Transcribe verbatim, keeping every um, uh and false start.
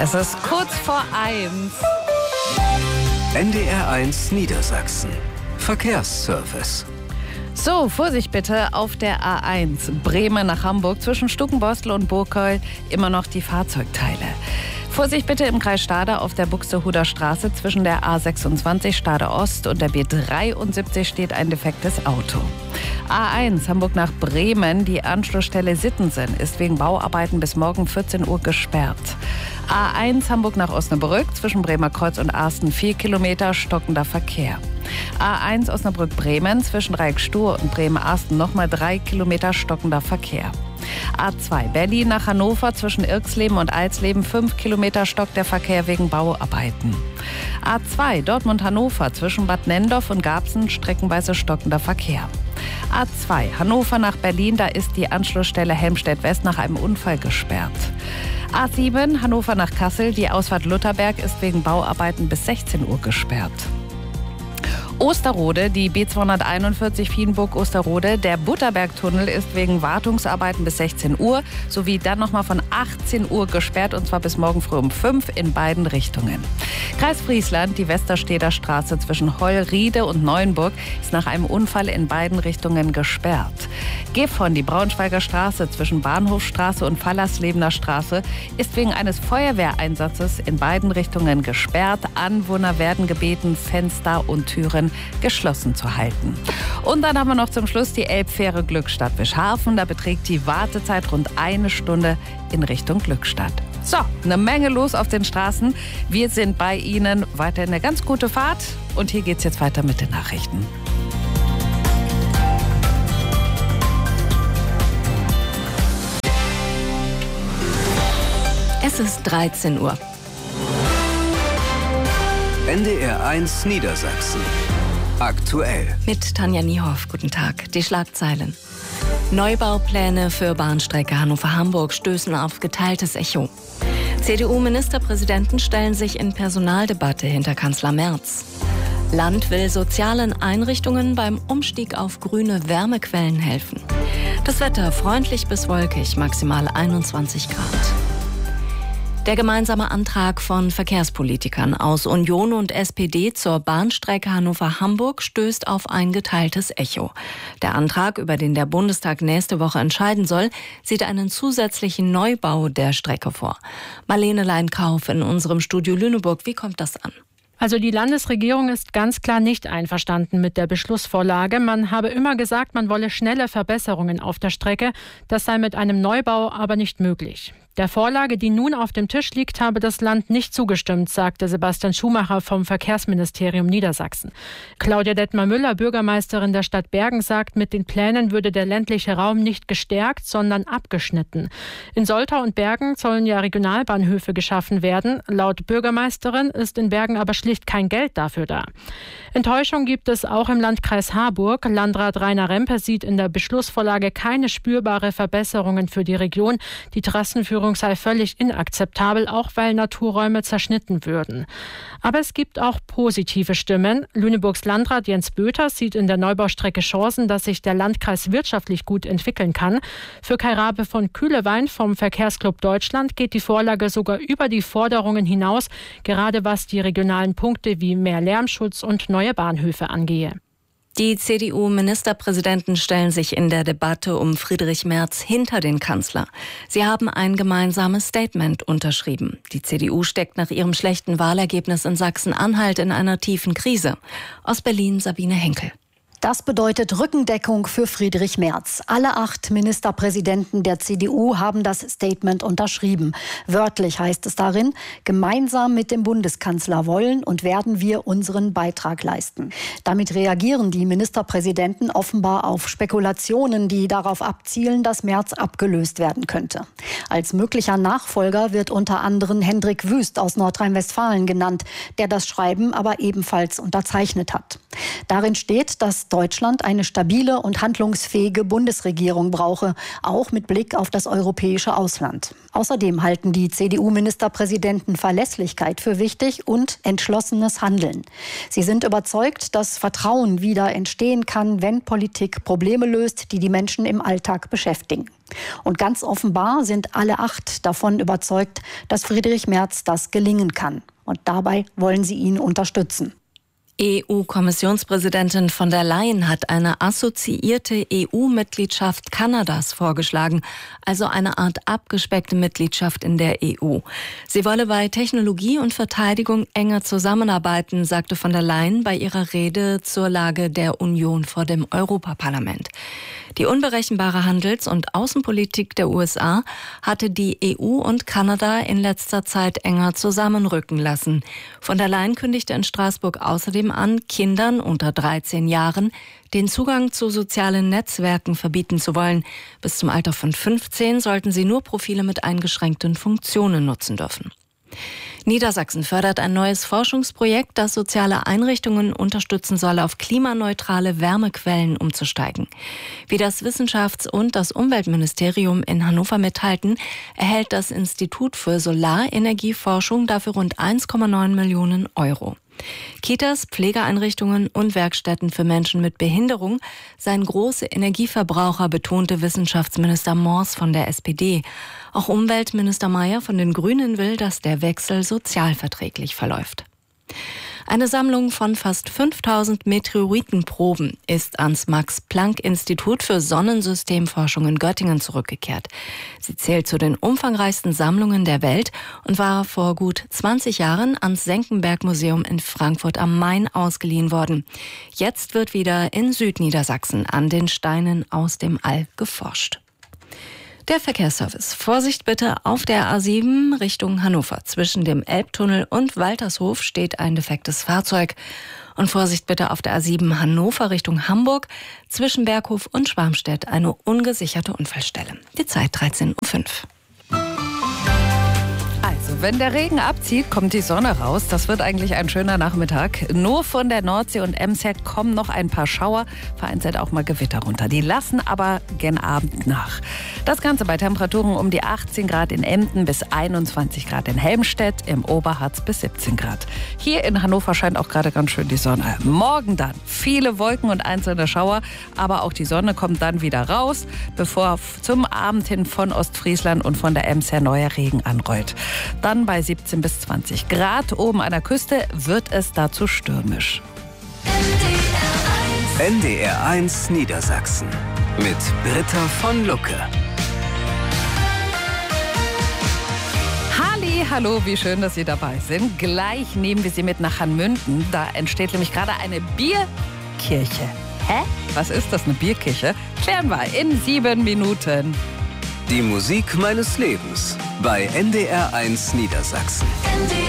Es ist kurz vor eins. N D R eins Niedersachsen. Verkehrsservice. So, Vorsicht bitte auf der A eins. Bremen nach Hamburg zwischen Stukenbostel und Burgkeul immer noch die Fahrzeugteile. Vorsicht bitte im Kreis Stade auf der Buxtehuder Straße zwischen der A sechsundzwanzig Stade Ost und der B dreiundsiebzig steht ein defektes Auto. A eins Hamburg nach Bremen, die Anschlussstelle Sittensen ist wegen Bauarbeiten bis morgen vierzehn Uhr gesperrt. A eins Hamburg nach Osnabrück zwischen Bremer Kreuz und Arsten vier Kilometer stockender Verkehr. A eins Osnabrück-Bremen zwischen Dreieckstuhr und Bremen-Arsten nochmal drei Kilometer stockender Verkehr. A zwei Berlin nach Hannover zwischen Irxleben und Alsleben fünf Kilometer stockt der Verkehr wegen Bauarbeiten. A zwei Dortmund-Hannover zwischen Bad Nendorf und Garbsen streckenweise stockender Verkehr. A zwei Hannover nach Berlin, da ist die Anschlussstelle Helmstedt-West nach einem Unfall gesperrt. A sieben Hannover nach Kassel, die Ausfahrt Lutherberg ist wegen Bauarbeiten bis sechzehn Uhr gesperrt. Osterode, die B zweihunderteinundvierzig Vienburg-Osterode. Der Butterbergtunnel ist wegen Wartungsarbeiten bis sechzehn Uhr sowie dann nochmal von achtzehn Uhr gesperrt und zwar bis morgen früh um fünf in beiden Richtungen. Kreis Friesland, die Westersteder Straße zwischen Heul-Riede und Neuenburg ist nach einem Unfall in beiden Richtungen gesperrt. Gifhorn, die Braunschweiger Straße zwischen Bahnhofstraße und Fallerslebener Straße ist wegen eines Feuerwehreinsatzes in beiden Richtungen gesperrt. Anwohner werden gebeten, Fenster und Türen geschlossen zu halten. Und dann haben wir noch zum Schluss die Elbfähre Glückstadt-Wischhafen. Da beträgt die Wartezeit rund eine Stunde in Richtung Glückstadt. So, eine Menge los auf den Straßen. Wir sind bei Ihnen. Weiterhin eine ganz gute Fahrt. Und hier geht's jetzt weiter mit den Nachrichten. Es ist dreizehn Uhr. N D R eins Niedersachsen. Aktuell. Mit Tanja Niehoff. Guten Tag. Die Schlagzeilen. Neubaupläne für Bahnstrecke Hannover-Hamburg stößen auf geteiltes Echo. C D U-Ministerpräsidenten stellen sich in Personaldebatte hinter Kanzler Merz. Land will sozialen Einrichtungen beim Umstieg auf grüne Wärmequellen helfen. Das Wetter freundlich bis wolkig, maximal einundzwanzig Grad. Der gemeinsame Antrag von Verkehrspolitikern aus Union und S P D zur Bahnstrecke Hannover-Hamburg stößt auf ein geteiltes Echo. Der Antrag, über den der Bundestag nächste Woche entscheiden soll, sieht einen zusätzlichen Neubau der Strecke vor. Marlene Leinkauf in unserem Studio Lüneburg. Wie kommt das an? Also die Landesregierung ist ganz klar nicht einverstanden mit der Beschlussvorlage. Man habe immer gesagt, man wolle schnelle Verbesserungen auf der Strecke. Das sei mit einem Neubau aber nicht möglich. Der Vorlage, die nun auf dem Tisch liegt, habe das Land nicht zugestimmt, sagte Sebastian Schumacher vom Verkehrsministerium Niedersachsen. Claudia Detmar-Müller, Bürgermeisterin der Stadt Bergen, sagt, mit den Plänen würde der ländliche Raum nicht gestärkt, sondern abgeschnitten. In Soltau und Bergen sollen ja Regionalbahnhöfe geschaffen werden. Laut Bürgermeisterin ist in Bergen aber schlicht kein Geld dafür da. Enttäuschung gibt es auch im Landkreis Harburg. Landrat Rainer Rempe sieht in der Beschlussvorlage keine spürbare Verbesserungen für die Region. Die Trassenführung sei völlig inakzeptabel, auch weil Naturräume zerschnitten würden. Aber es gibt auch positive Stimmen. Lüneburgs Landrat Jens Böter sieht in der Neubaustrecke Chancen, dass sich der Landkreis wirtschaftlich gut entwickeln kann. Für Kai Rabe von Kühlewein vom Verkehrsclub Deutschland geht die Vorlage sogar über die Forderungen hinaus, gerade was die regionalen Punkte wie mehr Lärmschutz und neue Bahnhöfe angehe. Die C D U-Ministerpräsidenten stellen sich in der Debatte um Friedrich Merz hinter den Kanzler. Sie haben ein gemeinsames Statement unterschrieben. Die C D U steckt nach ihrem schlechten Wahlergebnis in Sachsen-Anhalt in einer tiefen Krise. Aus Berlin Sabine Henkel. Das bedeutet Rückendeckung für Friedrich Merz. Alle acht Ministerpräsidenten der C D U haben das Statement unterschrieben. Wörtlich heißt es darin, gemeinsam mit dem Bundeskanzler wollen und werden wir unseren Beitrag leisten. Damit reagieren die Ministerpräsidenten offenbar auf Spekulationen, die darauf abzielen, dass Merz abgelöst werden könnte. Als möglicher Nachfolger wird unter anderem Hendrik Wüst aus Nordrhein-Westfalen genannt, der das Schreiben aber ebenfalls unterzeichnet hat. Darin steht, dass Deutschland eine stabile und handlungsfähige Bundesregierung brauche, auch mit Blick auf das europäische Ausland. Außerdem halten die C D U-Ministerpräsidenten Verlässlichkeit für wichtig und entschlossenes Handeln. Sie sind überzeugt, dass Vertrauen wieder entstehen kann, wenn Politik Probleme löst, die die Menschen im Alltag beschäftigen. Und ganz offenbar sind alle acht davon überzeugt, dass Friedrich Merz das gelingen kann. Und dabei wollen sie ihn unterstützen. E U-Kommissionspräsidentin von der Leyen hat eine assoziierte E U-Mitgliedschaft Kanadas vorgeschlagen, also eine Art abgespeckte Mitgliedschaft in der E U. Sie wolle bei Technologie und Verteidigung enger zusammenarbeiten, sagte von der Leyen bei ihrer Rede zur Lage der Union vor dem Europaparlament. Die unberechenbare Handels- und Außenpolitik der U S A hatte die E U und Kanada in letzter Zeit enger zusammenrücken lassen. Von der Leyen kündigte in Straßburg außerdem an, Kindern unter dreizehn Jahren den Zugang zu sozialen Netzwerken verbieten zu wollen. Bis zum Alter von fünfzehn sollten sie nur Profile mit eingeschränkten Funktionen nutzen dürfen. Niedersachsen fördert ein neues Forschungsprojekt, das soziale Einrichtungen unterstützen soll, auf klimaneutrale Wärmequellen umzusteigen. Wie das Wissenschafts- und das Umweltministerium in Hannover mitteilten, erhält das Institut für Solarenergieforschung dafür rund eins Komma neun Millionen Euro. Kitas, Pflegeeinrichtungen und Werkstätten für Menschen mit Behinderung seien große Energieverbraucher, betonte Wissenschaftsminister Mors von der S P D. Auch Umweltminister Mayer von den Grünen will, dass der Wechsel sozialverträglich verläuft. Eine Sammlung von fast fünftausend Meteoritenproben ist ans Max-Planck-Institut für Sonnensystemforschung in Göttingen zurückgekehrt. Sie zählt zu den umfangreichsten Sammlungen der Welt und war vor gut zwanzig Jahren ans Senckenberg-Museum in Frankfurt am Main ausgeliehen worden. Jetzt wird wieder in Südniedersachsen an den Steinen aus dem All geforscht. Der Verkehrsservice. Vorsicht bitte, auf der A sieben Richtung Hannover. Zwischen dem Elbtunnel und Waltershof steht ein defektes Fahrzeug. Und Vorsicht bitte auf der A sieben Hannover Richtung Hamburg. Zwischen Berghof und Schwarmstedt eine ungesicherte Unfallstelle. Die Zeit dreizehn Uhr fünf. Wenn der Regen abzieht, kommt die Sonne raus. Das wird eigentlich ein schöner Nachmittag. Nur von der Nordsee und Ems her kommen noch ein paar Schauer, vereinzelt auch mal Gewitter runter. Die lassen aber gen Abend nach. Das Ganze bei Temperaturen um die achtzehn Grad in Emden bis einundzwanzig Grad in Helmstedt, im Oberharz bis siebzehn Grad. Hier in Hannover scheint auch gerade ganz schön die Sonne. Morgen dann viele Wolken und einzelne Schauer, aber auch die Sonne kommt dann wieder raus, bevor zum Abend hin von Ostfriesland und von der Ems her neuer Regen anrollt. Dann bei siebzehn bis zwanzig Grad. Oben an der Küste wird es dazu stürmisch. N D R eins Niedersachsen mit Britta von Lucke. Halli, hallo, wie schön, dass Sie dabei sind. Gleich nehmen wir Sie mit nach Hanmünden. Da entsteht nämlich gerade eine Bierkirche. Hä? Was ist das, eine Bierkirche? Klären wir in sieben Minuten. Die Musik meines Lebens bei N D R eins Niedersachsen.